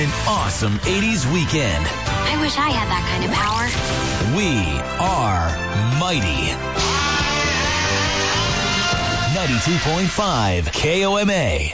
An awesome 80s weekend. I wish I had that kind of power. We are Mighty. 92.5 KOMA.